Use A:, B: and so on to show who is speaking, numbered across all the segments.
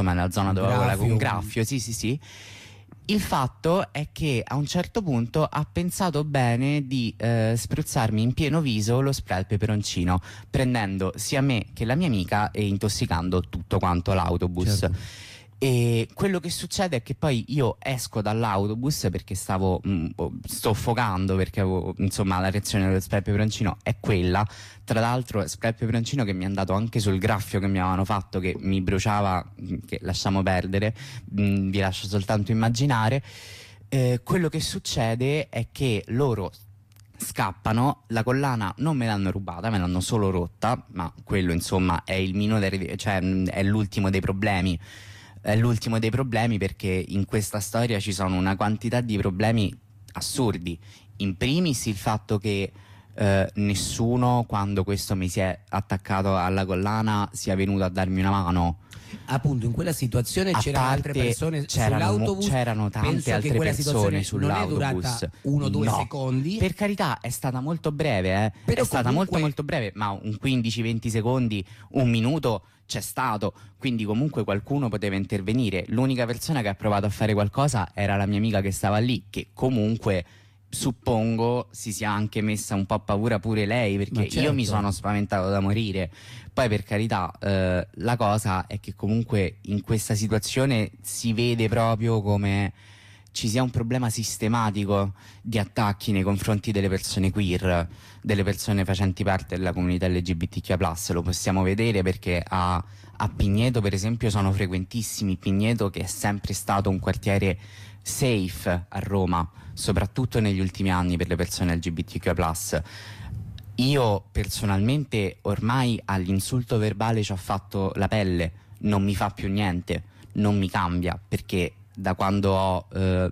A: nella zona dove avevo
B: Graffio.
A: un graffio, sì. Il fatto è che a un certo punto ha pensato bene di spruzzarmi in pieno viso lo spray al peperoncino, prendendo sia me che la mia amica e intossicando tutto quanto l'autobus.
B: Certo.
A: E quello che succede è che poi io esco dall'autobus perché stavo soffocando, perché avevo, insomma, la reazione dello spray al peperoncino è quella. Tra l'altro spray al peperoncino che mi è andato anche sul graffio che mi avevano fatto, che mi bruciava, che lasciamo perdere, vi lascio soltanto immaginare. Quello che succede è che loro scappano, la collana non me l'hanno rubata, me l'hanno solo rotta, ma quello insomma è il minore, cioè è l'ultimo dei problemi. È l'ultimo dei problemi, perché in questa storia ci sono una quantità di problemi assurdi. In primis il fatto che nessuno, quando questo mi si è attaccato alla collana, sia venuto a darmi una mano.
B: Appunto, in quella situazione
A: A
B: c'erano
A: parte,
B: altre persone
A: c'erano
B: sull'autobus.
A: c'erano tante
B: Penso
A: altre
B: che quella
A: persone
B: situazione non è
A: sull'autobus.
B: durata 1 o 2
A: No,
B: secondi.
A: per carità, è stata molto breve,
B: Però
A: è stata
B: comunque-
A: molto breve, ma un 15-20 secondi, un minuto c'è stato, quindi comunque qualcuno poteva intervenire. L'unica persona che ha provato a fare qualcosa era la mia amica che stava lì, che comunque suppongo si sia anche messa un po' a paura pure lei, perché
B: Ma certo.
A: io mi sono spaventato da morire. Poi per carità, la cosa è che comunque in questa situazione si vede proprio come ci sia un problema sistematico di attacchi nei confronti delle persone queer, delle persone facenti parte della comunità LGBTQIA+. Lo possiamo vedere perché a Pigneto, per esempio, sono frequentissimi. Pigneto, che è sempre stato un quartiere safe a Roma, soprattutto negli ultimi anni per le persone LGBTQIA+. Io personalmente ormai all'insulto verbale ci ho fatto la pelle, non mi fa più niente, non mi cambia, perché da quando ho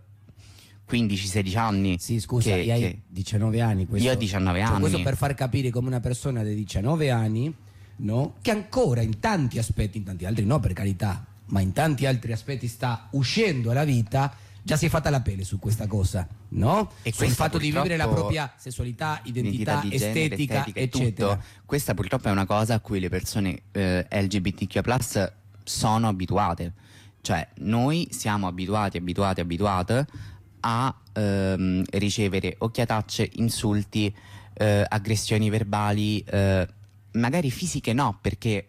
A: 15-16 anni.
B: Sì, scusa, hai 19 anni.
A: Io ho 19
B: cioè,
A: anni.
B: questo per far capire come una persona di 19 anni, no? Che ancora in tanti aspetti, in tanti altri no per carità, ma in tanti altri aspetti sta uscendo alla vita, già si è fatta la pelle su questa cosa, no?
A: E
B: sul
A: questa
B: fatto di vivere la
A: purtroppo
B: propria sessualità, identità,
A: di genere,
B: estetica,
A: e
B: eccetera.
A: tutto. Questa purtroppo è una cosa a cui le persone LGBTQIA+ sono abituate. Cioè noi siamo abituate a ricevere occhiatacce, insulti, aggressioni verbali, magari fisiche no, perché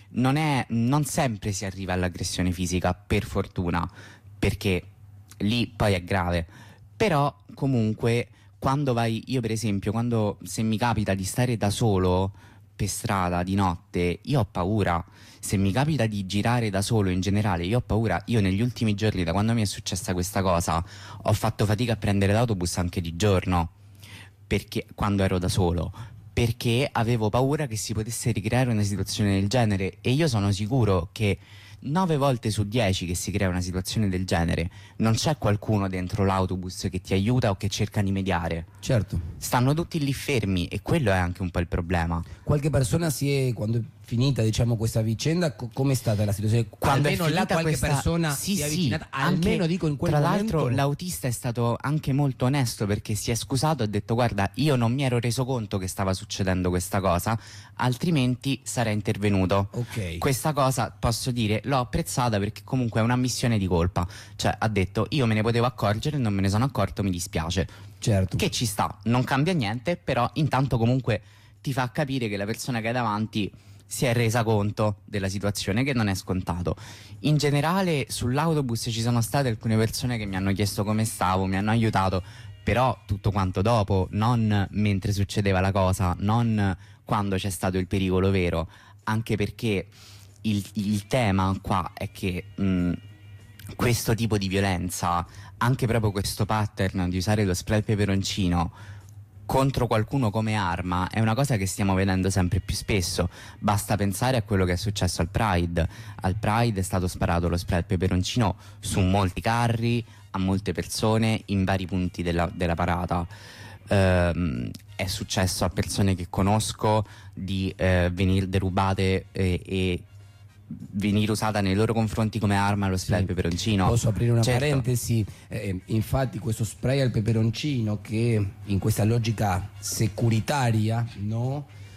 A: non sempre si arriva all'aggressione fisica, per fortuna, perché lì poi è grave. Però comunque quando vai, io per esempio, se mi capita di stare da solo per strada di notte, io ho paura. Se mi capita di girare da solo in generale, io ho paura. Io negli ultimi giorni, da quando mi è successa questa cosa, ho fatto fatica a prendere l'autobus anche di giorno, perché quando ero da solo, perché avevo paura che si potesse ricreare una situazione del genere. E io sono sicuro che 9 volte su 10 che si crea una situazione del genere non c'è qualcuno dentro l'autobus che ti aiuta o che cerca di mediare.
B: Certo.
A: Stanno tutti lì fermi, e quello è anche un po' il problema.
B: Qualche persona quando è finita, diciamo, questa vicenda, come è stata la situazione?
A: Quando
B: almeno
A: è
B: là
A: finita
B: qualche
A: questa...
B: persona
A: sì,
B: si è
A: sì,
B: avvicinata,
A: anche,
B: almeno dico in quel
A: tra
B: momento.
A: l'altro l'autista è stato anche molto onesto, perché si è scusato e ha detto: guarda, io non mi ero reso conto che stava succedendo questa cosa, altrimenti sarei intervenuto.
B: Ok.
A: Questa cosa, posso dire, l'ho apprezzata, perché comunque è un'ammissione di colpa. Cioè ha detto: io me ne potevo accorgere, non me ne sono accorto, mi dispiace.
B: Certo.
A: Che ci sta, non cambia niente, però intanto comunque ti fa capire che la persona che hai davanti si è resa conto della situazione, che non è scontato. In generale sull'autobus ci sono state alcune persone che mi hanno chiesto come stavo, mi hanno aiutato, però tutto quanto dopo, non mentre succedeva la cosa, non quando c'è stato il pericolo vero, anche perché il tema qua è che questo tipo di violenza, anche proprio questo pattern di usare lo spray al peperoncino contro qualcuno come arma, è una cosa che stiamo vedendo sempre più spesso. Basta pensare a quello che è successo al Pride. Al Pride è stato sparato lo spray al peperoncino su molti carri, a molte persone, in vari punti della parata. È successo a persone che conosco di venire derubate e venire usata nei loro confronti come arma lo spray al peperoncino.
B: Posso aprire una
A: Certo.
B: parentesi? Infatti questo spray al peperoncino, che in questa logica securitaria, no?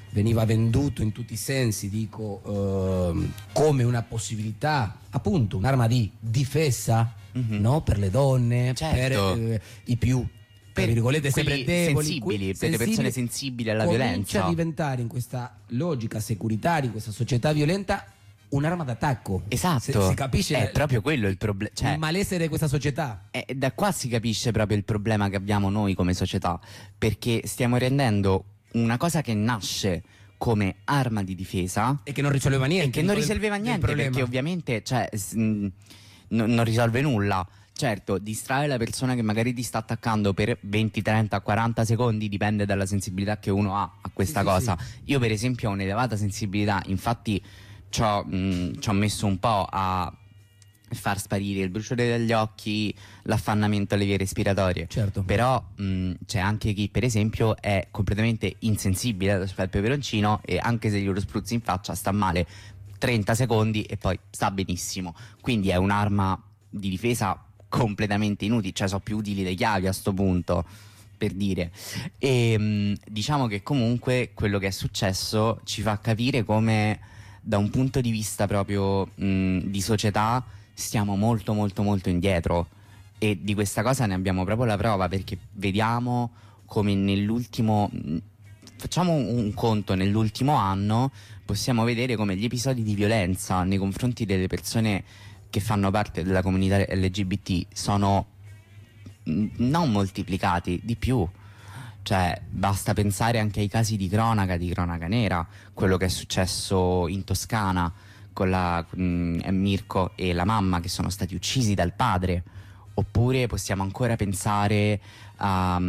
B: veniva venduto in tutti i sensi, dico, come una possibilità, appunto, un'arma di difesa, no? Per le donne,
A: Certo.
B: per i più, tra virgolette, sempre
A: quelli
B: deboli,
A: sensibili, per le persone sensibili alla
B: comincia
A: violenza.
B: a diventare, in questa logica securitaria, in questa società violenta, un'arma d'attacco.
A: Esatto,
B: Si capisce
A: è proprio quello il problema. Cioè,
B: il malessere di questa società.
A: da qua si capisce proprio il problema che abbiamo noi come società, perché stiamo rendendo una cosa che nasce come arma di difesa
B: E che non risolveva niente.
A: e che non
B: del-
A: risolveva
B: del
A: niente,
B: problema.
A: perché ovviamente non risolve nulla. Certo, distrae la persona che magari ti sta attaccando per 20, 30, 40 secondi, dipende dalla sensibilità che uno ha a questa
B: Sì,
A: cosa.
B: sì.
A: Io per esempio ho un'elevata sensibilità, infatti ci ho messo un po' a far sparire il bruciore degli occhi, l'affannamento alle vie respiratorie.
B: Certo.
A: Però c'è anche chi per esempio è completamente insensibile al peperoncino e anche se glielo spruzzi in faccia sta male 30 secondi e poi sta benissimo. Quindi è un'arma di difesa completamente inutile, cioè sono più utili dei chiavi a sto punto, per dire. E diciamo che comunque quello che è successo ci fa capire come da un punto di vista proprio di società stiamo molto molto molto indietro, e di questa cosa ne abbiamo proprio la prova, perché vediamo come nell'ultimo facciamo un conto nell'ultimo anno, possiamo vedere come gli episodi di violenza nei confronti delle persone che fanno parte della comunità LGBT sono non moltiplicati, di più. Cioè, basta pensare anche ai casi di cronaca nera, quello che è successo in Toscana con Mirko e la mamma che sono stati uccisi dal padre, oppure possiamo ancora pensare a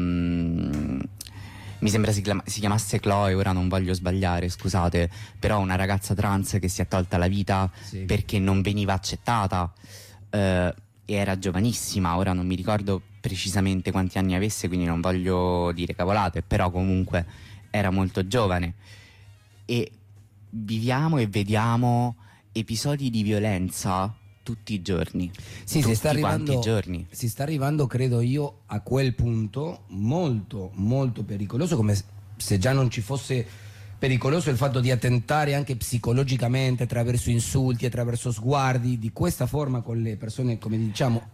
A: mi sembra si chiamasse Chloe, ora non voglio sbagliare, scusate, però una ragazza trans che si è tolta la vita
B: Sì.
A: perché non veniva accettata, e era giovanissima, ora non mi ricordo precisamente quanti anni avesse, quindi non voglio dire cavolate, però comunque era molto giovane. E viviamo e vediamo episodi di violenza tutti i giorni.
B: Sì,
A: tutti
B: si sta arrivando,
A: quanti i giorni.
B: si sta arrivando, credo io, a quel punto molto, molto pericoloso, come se già non ci fosse pericoloso il fatto di attentare anche psicologicamente attraverso insulti, attraverso sguardi, di questa forma con le persone, come diciamo,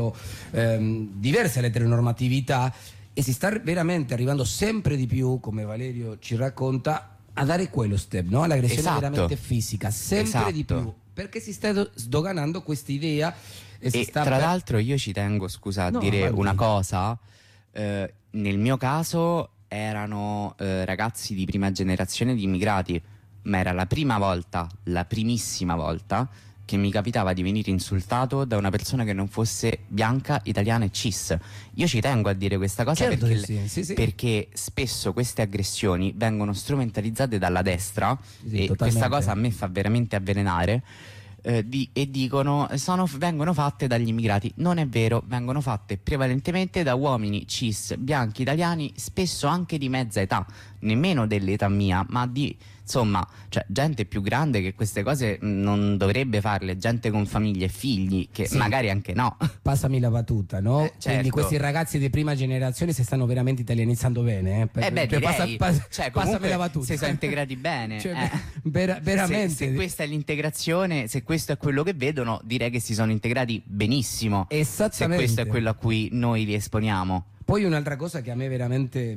B: diverse all'eteronormatività, e si sta veramente arrivando sempre di più, come Valerio ci racconta, a dare quello step, no? All'aggressione
A: Esatto.
B: veramente fisica, sempre di
A: Esatto.
B: più, perché si sta sdoganando questa idea e si
A: E
B: sta
A: tra l'altro io ci tengo, scusa, a
B: No,
A: dire
B: avanti.
A: una cosa. Nel mio caso erano ragazzi di prima generazione di immigrati, ma era la prima volta, la primissima volta che mi capitava di venire insultato da una persona che non fosse bianca, italiana e cis. Io ci tengo a dire questa cosa
B: Certo
A: perché,
B: che sì, sì.
A: perché spesso queste aggressioni vengono strumentalizzate dalla destra,
B: Sì,
A: e
B: totalmente.
A: questa cosa a me fa veramente avvelenare. E dicono vengono fatte dagli immigrati. Non è vero, vengono fatte prevalentemente da uomini cis, bianchi, italiani, spesso anche di mezza età, nemmeno dell'età mia, ma di insomma, cioè gente più grande che queste cose non dovrebbe farle, gente con famiglie e figli che
B: Sì.
A: magari anche no.
B: Passami la battuta, no? Quindi
A: certo.
B: questi ragazzi di prima generazione si stanno veramente italianizzando bene,
A: Beh, direi, cioè,
B: passami
A: comunque
B: la battuta.
A: si sono integrati bene.
B: Cioè, veramente.
A: Se questa è l'integrazione, se questo è quello che vedono, direi che si sono integrati benissimo. Se
B: Esattamente.
A: questo è quello a cui noi li esponiamo.
B: Poi un'altra cosa che a me veramente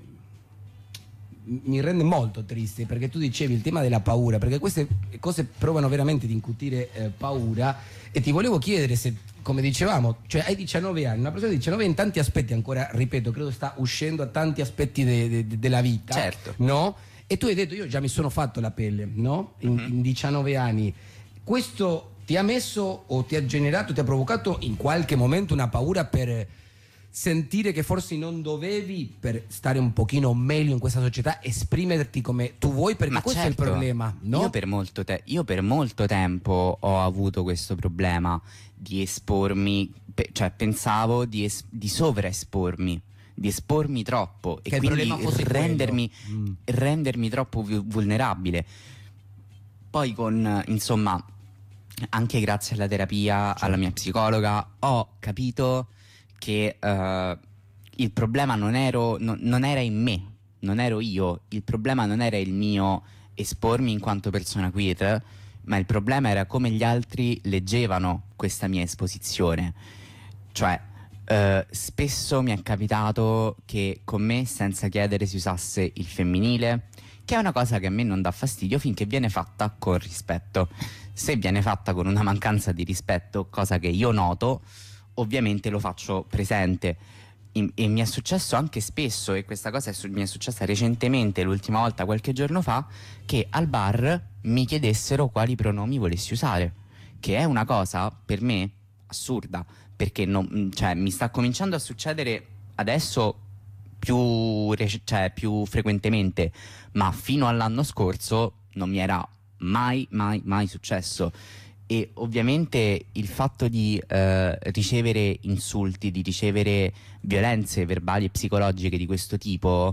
B: mi rende molto triste, perché tu dicevi il tema della paura, perché queste cose provano veramente ad incutire paura, e ti volevo chiedere se, come dicevamo, cioè hai 19 anni, una persona di 19 in tanti aspetti ancora, ripeto, credo sta uscendo a tanti aspetti della vita,
A: Certo.
B: no? E tu hai detto io già mi sono fatto la pelle, no? In 19 anni. Questo ti ha messo o ti ha generato, ti ha provocato in qualche momento una paura per sentire che forse non dovevi, per stare un pochino meglio in questa società, esprimerti come tu vuoi, perché
A: Ma
B: questo
A: certo,
B: è il problema, no?
A: Io per molto tempo ho avuto questo problema di espormi, cioè pensavo di sovraespormi, di espormi troppo,
B: Che
A: e
B: il
A: quindi
B: problema fosse
A: rendermi troppo vulnerabile. Poi insomma, anche grazie alla terapia, alla mia psicologa, ho capito che il problema non era in me, non ero io, il problema non era il mio espormi in quanto persona queer, ma il problema era come gli altri leggevano questa mia esposizione. Cioè, spesso mi è capitato che con me, senza chiedere, si usasse il femminile, che è una cosa che a me non dà fastidio finché viene fatta con rispetto. Se viene fatta con una mancanza di rispetto, cosa che io noto, ovviamente lo faccio presente. E mi è successo anche spesso, e questa cosa mi è successa recentemente, l'ultima volta qualche giorno fa, che al bar mi chiedessero quali pronomi volessi usare, che è una cosa per me assurda, perché cioè, mi sta cominciando a succedere adesso cioè, più frequentemente, ma fino all'anno scorso non mi era mai successo. E ovviamente il fatto di ricevere insulti, di ricevere violenze verbali e psicologiche di questo tipo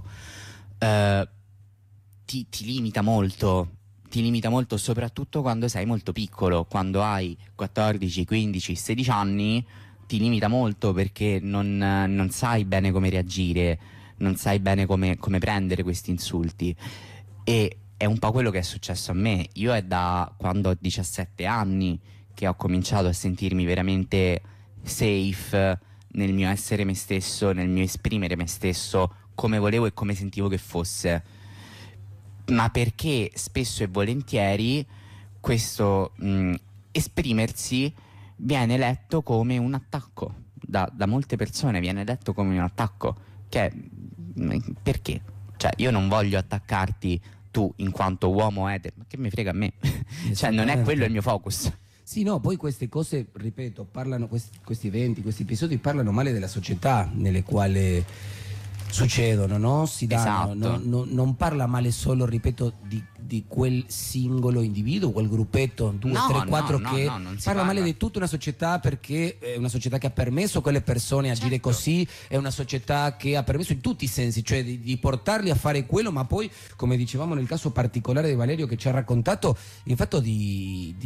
A: ti limita molto. Ti limita molto, soprattutto quando sei molto piccolo, quando hai 14, 15, 16 anni, ti limita molto perché non sai bene come reagire, non sai bene come prendere questi insulti. E è un po' quello che è successo a me. Io è da quando ho 17 anni che ho cominciato a sentirmi veramente safe nel mio essere me stesso, nel mio esprimere me stesso come volevo e come sentivo che fosse. Ma perché spesso e volentieri questo esprimersi viene letto come un attacco. Da molte persone viene letto come un attacco. Perché? Cioè, io non voglio attaccarti tu in quanto uomo etero, ma che mi frega a me? Cioè, non è quello il mio focus.
B: Sì, no, poi queste cose, ripeto, questi eventi, questi episodi parlano male della società nelle quali succedono, no? Si danno,
A: Esatto.
B: non parla male solo, ripeto, di quel singolo individuo, quel gruppetto, 2, 3, 4 che
A: non si
B: parla male
A: parla.
B: di tutta una società, perché è una società che ha permesso a quelle persone a agire
A: Certo.
B: così, è una società che ha permesso in tutti i sensi, cioè di portarli a fare quello, ma poi, come dicevamo nel caso particolare di Valerio che ci ha raccontato, il fatto di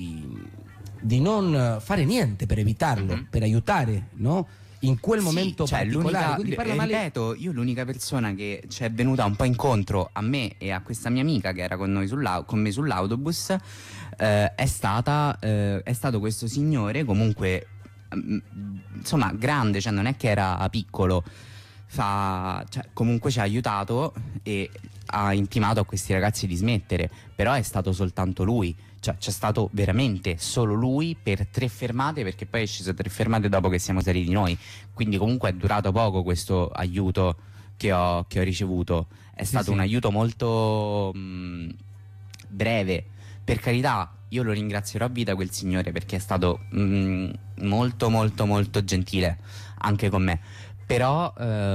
B: non fare niente per evitarlo, per aiutare, no? In quel momento
A: cioè,
B: particolare, quindi parla male.
A: ripeto, io l'unica persona che ci è venuta un po' incontro a me e a questa mia amica che era con noi con me sull'autobus è stato questo signore, comunque insomma grande, cioè non è che era piccolo, cioè, comunque ci ha aiutato e ha intimato a questi ragazzi di smettere, però è stato soltanto lui. Cioè, c'è stato veramente solo lui per 3 fermate, perché poi è sceso 3 fermate dopo che siamo saliti noi. Quindi comunque è durato poco questo aiuto che ho ricevuto. È stato un aiuto molto breve. Per carità, io lo ringrazierò a vita quel signore, perché è stato molto gentile anche con me. Però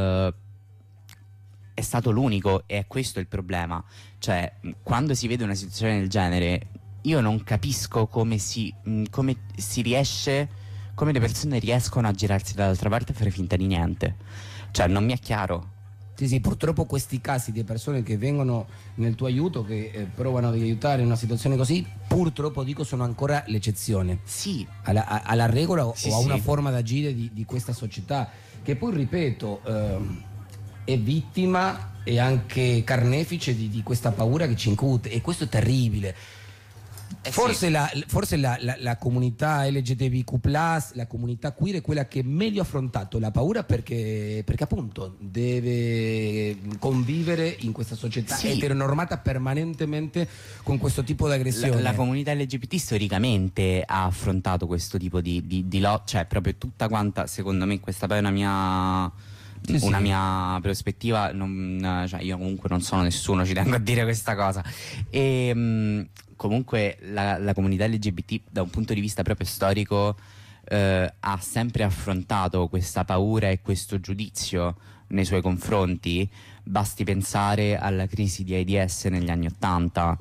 A: è stato l'unico, e è questo il problema. Cioè, quando si vede una situazione del genere, io non capisco come si riesce, come le persone riescono a girarsi dall'altra parte e fare finta di niente. Cioè, non mi è chiaro.
B: Sì, purtroppo questi casi di persone che vengono nel tuo aiuto, che provano ad aiutare in una situazione così, purtroppo dico sono ancora l'eccezione.
A: Sì.
B: Alla regola o a una
A: sì.
B: forma d'agire di questa società, che poi, ripeto, è vittima e anche carnefice di questa paura che ci incute, e questo è terribile. Forse la comunità LGBTQ+, la comunità queer è quella che meglio ha affrontato la paura, perché appunto deve convivere in questa società eteronormata permanentemente con questo tipo di aggressione.
A: La comunità LGBT storicamente ha affrontato questo tipo di lotta, cioè proprio tutta quanta, secondo me, questa poi è una mia prospettiva, cioè io comunque non sono nessuno, ci tengo a dire questa cosa. E comunque la comunità LGBT da un punto di vista proprio storico ha sempre affrontato questa paura e questo giudizio nei suoi confronti. Basti pensare alla crisi di AIDS negli anni '80.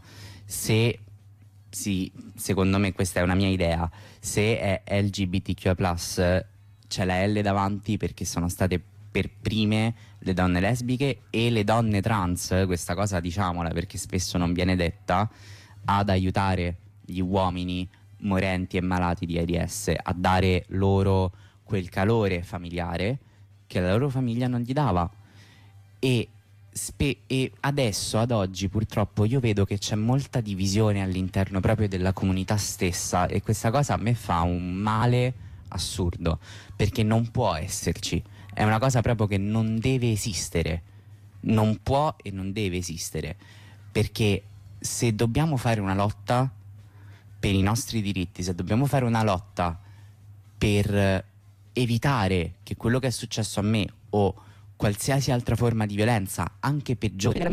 A: Secondo me, questa è una mia idea, se è LGBTQI+, c'è la L davanti perché sono state per prime le donne lesbiche e le donne trans, questa cosa diciamola perché spesso non viene detta, ad aiutare gli uomini morenti e malati di AIDS, a dare loro quel calore familiare che la loro famiglia non gli dava. E e adesso, ad oggi, purtroppo io vedo che c'è molta divisione all'interno proprio della comunità stessa, e questa cosa a me fa un male assurdo, perché non può esserci, è una cosa proprio che non deve esistere, non può e non deve esistere, perché se dobbiamo fare una lotta per i nostri diritti, se dobbiamo fare una lotta per evitare che quello che è successo a me o qualsiasi altra forma di violenza, anche peggiore,